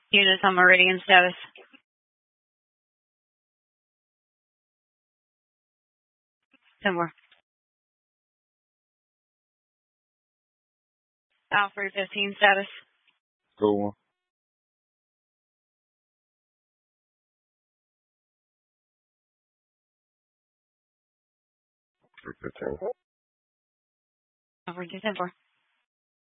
Units on Meridian status. Somewhere. Alfred 15 status. Go one. Alfred 2-4.